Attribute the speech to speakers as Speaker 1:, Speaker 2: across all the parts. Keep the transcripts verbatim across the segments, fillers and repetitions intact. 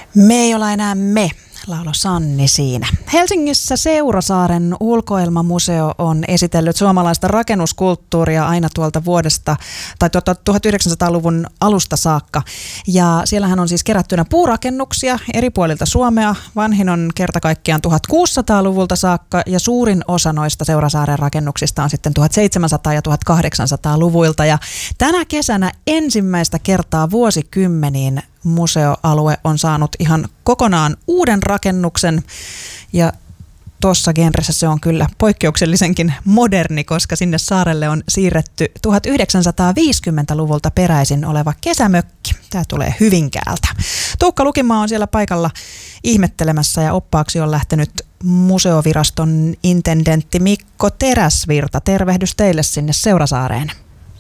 Speaker 1: Me ei olla enää me, lauloi Sanni siinä. Helsingissä Seurasaaren ulkoilmamuseo on esitellyt suomalaista rakennuskulttuuria aina tuolta vuodesta tai tuhatyhdeksänsataaluvun alusta saakka. Ja siellähän on siis kerättynä puurakennuksia eri puolilta Suomea. Vanhin on kerta kaikkiaan tuhatkuusisataaluvulta saakka ja suurin osa noista Seurasaaren rakennuksista on sitten tuhatseitsemänsataa- ja tuhatkahdeksansataaluvuilta. Ja tänä kesänä ensimmäistä kertaa vuosikymmeniin museoalue on saanut ihan kokonaan uuden rakennuksen ja tuossa genressä se on kyllä poikkeuksellisenkin moderni, koska sinne saarelle on siirretty tuhatyhdeksänsataaviisikymmentäluvulta peräisin oleva kesämökki. Tämä tulee Hyvinkäältä. Tuukka Lukimaa on siellä paikalla ihmettelemässä ja oppaaksi on lähtenyt museoviraston intendentti Mikko Teräsvirta. Tervehdys teille sinne Seurasaareen.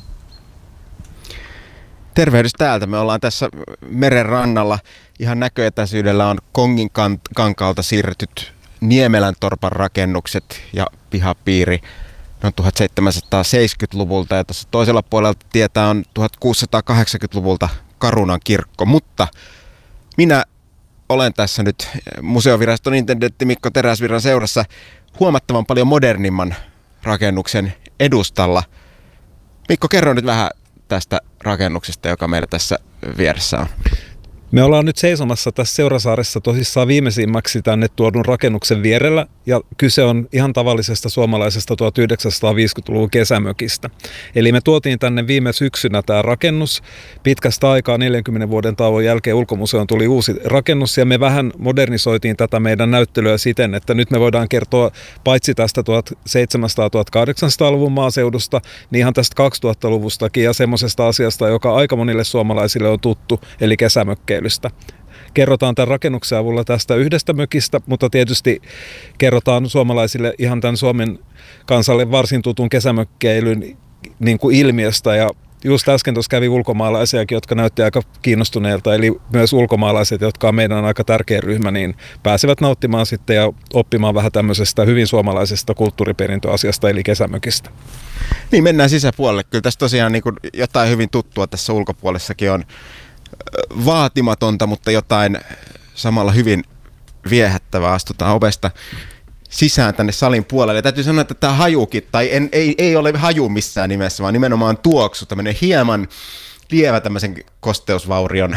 Speaker 2: Tervehdys täältä. Me ollaan tässä meren rannalla. Ihan näköetäisyydellä on Kongin kankaalta siirretyt Niemelän torpan rakennukset ja pihapiiri noin tuhatseitsemänsataaseitsemänkymmentäluvulta. Ja tuossa toisella puolella tietää on tuhatkuusisataakahdeksankymmentäluvulta Karunan kirkko. Mutta minä olen tässä nyt museoviraston intendentti Mikko Teräsvirran seurassa huomattavan paljon modernimman rakennuksen edustalla. Mikko, kerro nyt vähän tästä rakennuksesta, joka meillä tässä vieressä on.
Speaker 3: Me ollaan nyt seisomassa tässä Seurasaaressa tosissaan viimeisimmäksi tänne tuodun rakennuksen vierellä, ja kyse on ihan tavallisesta suomalaisesta tuhatyhdeksänsataaviisikymmentäluvun kesämökistä. Eli me tuotiin tänne viime syksynä tämä rakennus. Pitkästä aikaa neljänkymmenen vuoden tauon jälkeen ulkomuseoon tuli uusi rakennus, ja me vähän modernisoitiin tätä meidän näyttelyä siten, että nyt me voidaan kertoa paitsi tästä tuhatseitsemänsataa-tuhatkahdeksansataaluvun maaseudusta, niin ihan tästä kaksituhattaluvustakin ja semmoisesta asiasta, joka aika monille suomalaisille on tuttu, eli kesämökkeilystä. Kerrotaan tämän rakennuksen avulla tästä yhdestä mökistä, mutta tietysti kerrotaan suomalaisille ihan tämän Suomen kansalle varsin tutun kesämökkeilyn niin kuin ilmiöstä. Ja just äsken tuossa kävi ulkomaalaisiakin, jotka näytti aika kiinnostuneilta, eli myös ulkomaalaiset, jotka on meidän aika tärkeä ryhmä, niin pääsevät nauttimaan sitten ja oppimaan vähän tämmöisestä hyvin suomalaisesta kulttuuriperintöasiasta, eli kesämökistä.
Speaker 2: Niin, mennään sisäpuolelle. Kyllä tässä tosiaan niin kuin jotain hyvin tuttua tässä ulkopuolessakin on. Vaatimatonta, mutta jotain samalla hyvin viehättävää. Astutaan ovesta sisään tänne salin puolelle. Ja täytyy sanoa, että tämä hajukin, tai en, ei, ei ole haju missään nimessä, vaan nimenomaan tuoksu, tämmöinen hieman lievä tämmöisen kosteusvaurion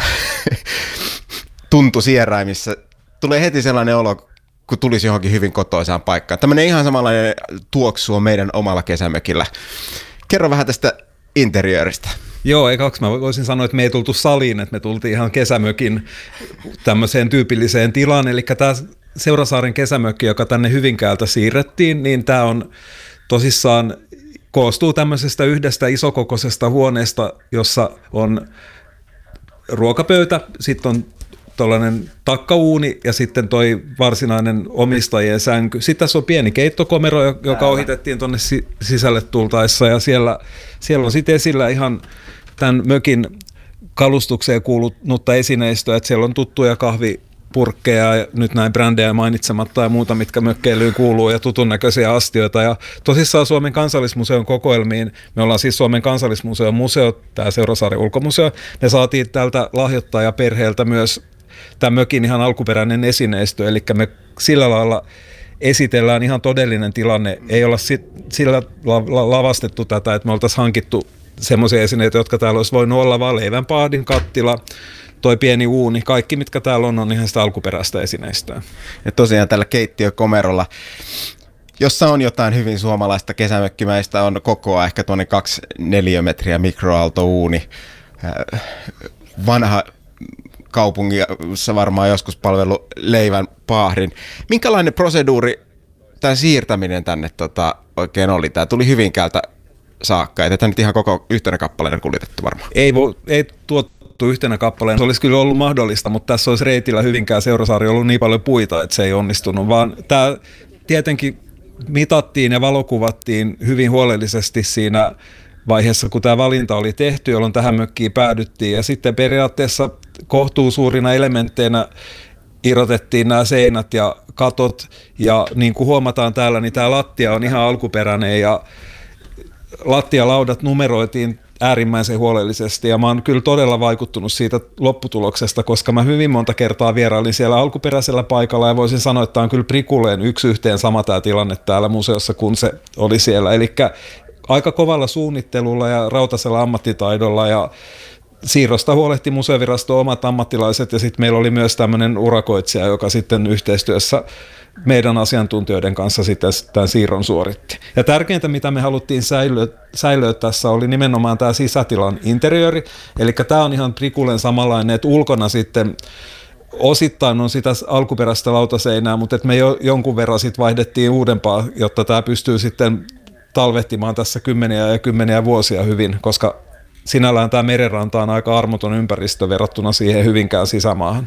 Speaker 2: tuntu sieraimissa. Tulee heti sellainen olo, kun tulisi johonkin hyvin kotoisaan paikkaan. Tämmöinen ihan samanlainen tuoksu on meidän omalla kesämökillä. Kerro vähän tästä interiööristä.
Speaker 3: Joo, ekaksi mä voisin sanoa, että me ei tultu saliin, että me tultiin ihan kesämökin tämmöiseen tyypilliseen tilaan. Eli tämä Seurasaaren kesämökki, joka tänne Hyvinkäältä siirrettiin, niin tämä on tosissaan, koostuu tämmöisestä yhdestä isokokoisesta huoneesta, jossa on ruokapöytä, sitten on tuollainen takkauuni ja sitten toi varsinainen omistajien sänky. Sitten tässä on pieni keittokomero, joka ohitettiin tuonne sisälle tultaessa, ja siellä, siellä on sitten esillä ihan tämän mökin kalustukseen kuulunutta esineistöä, että siellä on tuttuja kahvipurkkeja ja nyt näin brändejä mainitsematta ja muuta, mitkä mökkeilyyn kuuluu, ja tutun näköisiä astioita. Ja tosissaan Suomen kansallismuseon kokoelmiin, me ollaan siis Suomen kansallismuseon museo, tämä Seurasaaren ulkomuseo, me saatiin tältä lahjoittajaperheeltä myös tämä mökin ihan alkuperäinen esineistö, eli me sillä lailla esitellään ihan todellinen tilanne. Ei olla sit, sillä la, lavastettu tätä, että me oltaisiin hankittu semmoisia esineitä, jotka täällä olisi voinut olla, vaan leivänpahdin, kattila, toi pieni uuni, kaikki mitkä täällä on, on ihan sitä alkuperäistä esineistöä. Ja
Speaker 2: tosiaan tällä keittiökomerolla, jossa on jotain hyvin suomalaista kesämökkimäistä, on kokoa ehkä tuonne kaksi neliömetriä mikroaaltouuni, vanha kaupungissa varmaan joskus palvelu leivän paahdin. Minkälainen proseduuri tämän siirtäminen tänne tota, oikein oli? Tämä tuli Hyvinkäältä saakka. Ei tätä nyt ihan koko yhtenä kappaleena kuljetettu varmaan.
Speaker 3: Ei, ei tuottu yhtenä kappaleena. Se olisi kyllä ollut mahdollista, mutta tässä olisi reitillä Hyvinkään Seurasaari ollut niin paljon puita, että se ei onnistunut. Vaan tämä tietenkin mitattiin ja valokuvattiin hyvin huolellisesti siinä vaiheessa, kun tämä valinta oli tehty, jolloin tähän mökkiin päädyttiin. Ja sitten periaatteessa kohtuu suurina elementteinä irrotettiin nämä seinät ja katot. Ja niin kuin huomataan täällä, niin tämä lattia on ihan alkuperäinen ja lattialaudat numeroitiin äärimmäisen huolellisesti ja mä oon kyllä todella vaikuttunut siitä lopputuloksesta, koska mä hyvin monta kertaa vierailin siellä alkuperäisellä paikalla ja voisin sanoa, että on kyllä prikulleen yksi yhteen sama tämä tilanne täällä museossa, kun se oli siellä. Eli aika kovalla suunnittelulla ja rautaisella ammattitaidolla ja siirrosta huolehti museovirasto omat ammattilaiset ja sitten meillä oli myös tämmöinen urakoitsija, joka sitten yhteistyössä meidän asiantuntijoiden kanssa sitten tämän siirron suoritti. Ja tärkeintä, mitä me haluttiin säilöä, säilöä tässä, oli nimenomaan tämä sisätilan interiööri. Eli tämä on ihan prikulleen samanlainen, että ulkona sitten osittain on sitä alkuperäistä lautaseinää, mutta että me jo, jonkun verran sitten vaihdettiin uudempaa, jotta tämä pystyy sitten talvehtimaan tässä kymmeniä ja kymmeniä vuosia hyvin, koska sinällään tämä merenranta on aika armoton ympäristö verrattuna siihen Hyvinkään sisämaahan.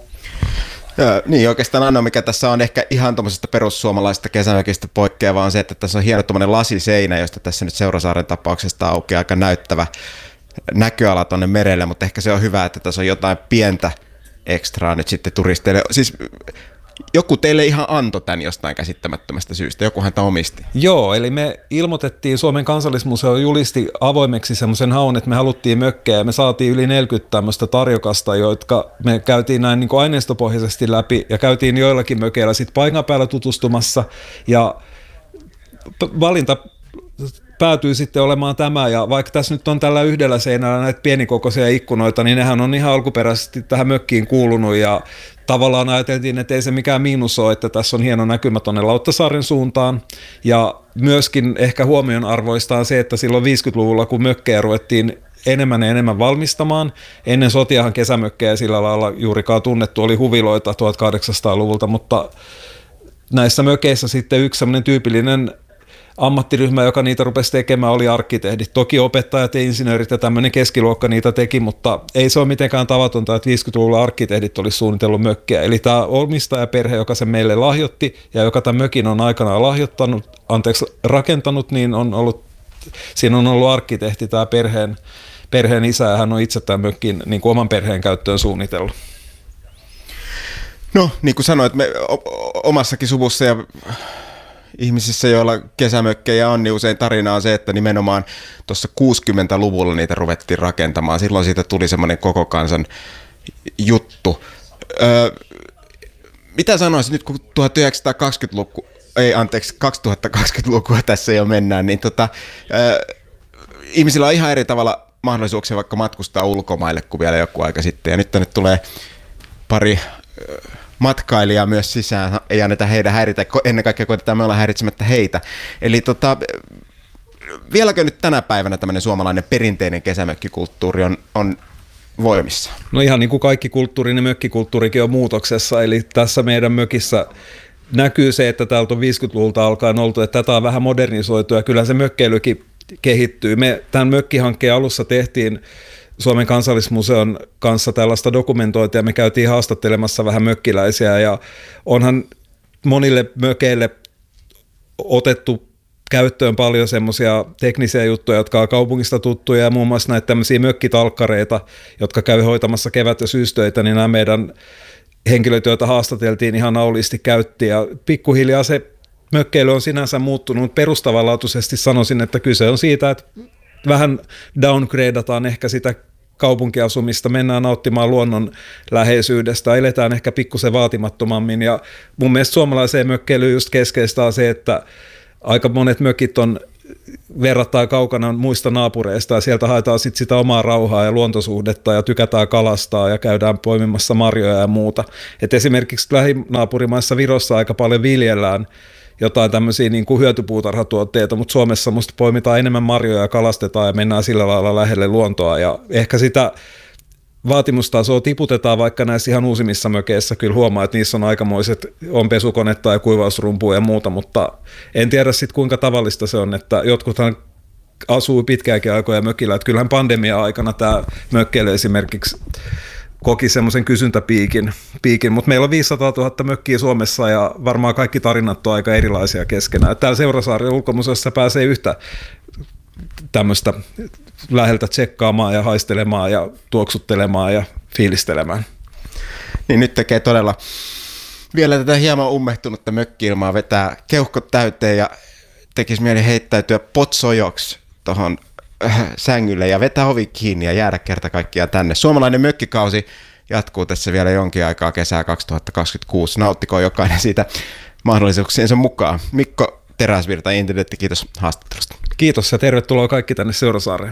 Speaker 2: Ja, niin oikeastaan ainoa, mikä tässä on ehkä ihan tuommoisesta perussuomalaisesta kesämökistä poikkeavaa on se, että tässä on hieno tuommoinen lasiseinä, josta tässä nyt Seurasaaren tapauksesta aukeaa aika näyttävä näköala tuonne merelle, mutta ehkä se on hyvä, että tässä on jotain pientä ekstraa nyt sitten turisteille. Siis joku teille ihan antoi tämän jostain käsittämättömästä syystä, joku häntä omisti.
Speaker 3: Joo, eli me ilmoitettiin, Suomen kansallismuseo julisti avoimeksi semmoisen haun, että me haluttiin mökkejä ja me saatiin yli neljäkymmentä tämmöistä tarjokasta, jotka me käytiin näin niin kuin aineistopohjaisesti läpi ja käytiin joillakin mökeillä sitten paikan päällä tutustumassa ja valinta päätyy sitten olemaan tämä, ja vaikka tässä nyt on tällä yhdellä seinällä näitä pienikokoisia ikkunoita, niin nehän on ihan alkuperäisesti tähän mökkiin kuulunut, ja tavallaan ajateltiin, että ei se mikään miinus ole, että tässä on hieno näkymä tuonne Lauttasaaren suuntaan, ja myöskin ehkä huomionarvoista on se, että silloin viisikymmentäluvulla, kun mökkejä ruvettiin enemmän ja enemmän valmistamaan, ennen sotiahan kesämökkejä sillä lailla juurikaan tunnettu, oli huviloita tuhatkahdeksansataaluvulta, mutta näissä mökeissä sitten yksi sellainen tyypillinen ammattiryhmä, joka niitä rupesi tekemään, oli arkkitehdit. Toki opettajat ja insinöörit ja tämmöinen keskiluokka niitä teki, mutta ei se ole mitenkään tavatonta, että viisikymmentäluvulla arkkitehdit olisi suunnitellut mökkiä. Eli tämä omistajaperhe, joka sen meille lahjoitti ja joka tämän mökin on aikanaan lahjoittanut, anteeksi, rakentanut, niin on ollut, siinä on ollut arkkitehti, tämä perheen, perheen isä, ja hän on itse tämän mökin niin kuin oman perheen käyttöön suunnitellut.
Speaker 2: No, niin kuin sanoit, me omassakin suvussa ja ihmisissä, joilla kesämökkejä on, niin usein tarina on se, että nimenomaan tuossa kuusikymmentäluvulla niitä ruvettiin rakentamaan. Silloin siitä tuli semmoinen koko kansan juttu. Öö, mitä sanoisit nyt, kun tuhatyhdeksänsataakaksikymmentäluku, ei anteeksi, kaksituhattakaksikymmentälukua tässä jo mennään, niin tota, öö, ihmisillä on ihan eri tavalla mahdollisuuksia vaikka matkustaa ulkomaille kuin vielä joku aika sitten. Ja nyt tänne tulee pari öö, matkailijaa myös sisään, ei anneta heidän häiritä, ennen kaikkea koitetaan me olla häiritsemättä heitä. Eli tota, vieläkö nyt tänä päivänä tämmöinen suomalainen perinteinen kesämökkikulttuuri on, on voimissa?
Speaker 3: No ihan niin kuin kaikki kulttuuri, niin mökkikulttuurikin on muutoksessa, eli tässä meidän mökissä näkyy se, että täältä on viisikymmentäluvulta alkaen oltu, että tätä on vähän modernisoitu ja kyllä se mökkeilykin kehittyy. Me tämän mökkihankkeen alussa tehtiin Suomen kansallismuseon kanssa tällaista dokumentointia, me käytiin haastattelemassa vähän mökkiläisiä ja onhan monille mökeille otettu käyttöön paljon semmoisia teknisiä juttuja, jotka on kaupungista tuttuja ja muun muassa näitä tämmöisiä mökkitalkkareita, jotka käy hoitamassa kevät- ja syystöitä, niin nämä meidän henkilöt, joita haastateltiin, ihan naulisti käytti ja pikkuhiljaa se mökkeily on sinänsä muuttunut, mutta perustavanlaatuisesti sanoisin, että kyse on siitä, että vähän downgradeataan ehkä sitä kaupunkiasumista, mennään nauttimaan luonnon läheisyydestä, eletään ehkä pikkusen vaatimattomammin ja mun mielestä suomalaiseen mökkeilyyn just keskeistä on se, että aika monet mökit on verrattain kaukana muista naapureista ja sieltä haetaan sit sitä omaa rauhaa ja luontosuhdetta ja tykätään kalastaa ja käydään poimimassa marjoja ja muuta. Et esimerkiksi lähinaapurimaissa Virossa aika paljon viljellään jotain tämmöisiä niin kuin hyötypuutarhatuotteita, mutta Suomessa musta poimitaan enemmän marjoja ja kalastetaan ja mennään sillä lailla lähelle luontoa ja ehkä sitä vaatimustasoa tiputetaan vaikka näissä ihan uusimmissa mökeissä, kyllä huomaa, että niissä on aikamoiset, on pesukonetta ja kuivausrumpua ja muuta, mutta en tiedä sitten kuinka tavallista se on, että jotkuthan asuu pitkäänkin aikoja mökillä, että kyllähän pandemia-aikana tämä mökkeily esimerkiksi koki semmoisen kysyntäpiikin, piikin, mutta meillä on viisisataatuhatta mökkiä Suomessa ja varmaan kaikki tarinat on aika erilaisia keskenään. Täällä Seurasaaren ulkomuseossa pääsee yhtä tämmöistä läheltä tsekkaamaan ja haistelemaan ja tuoksuttelemaan ja fiilistelemään.
Speaker 2: Niin nyt tekee todella vielä tätä hieman ummehtunutta mökki-ilmaa vetää keuhkot täyteen ja tekisi mieli heittäytyä potsojoksi tuohon sängylle ja vetää ovi kiinni ja jäädä kerta kaikkiaan tänne. Suomalainen mökkikausi jatkuu tässä vielä jonkin aikaa kesää kaksituhattakaksikymmentäkuusi. Nauttiko jokainen siitä mahdollisuuksiensa mukaan. Mikko Teräsvirta, Internetti, kiitos haastattelusta.
Speaker 3: Kiitos ja tervetuloa kaikki tänne Seurasaareen.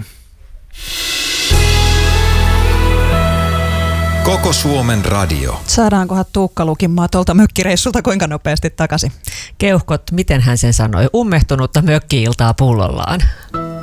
Speaker 4: Koko Suomen radio.
Speaker 1: Saadaankohan Tuukka lukimaan tuolta mökkireissulta kuinka nopeasti takaisin?
Speaker 5: Keuhkot, miten hän sen sanoi, ummehtunutta mökki-iltaa pullollaan.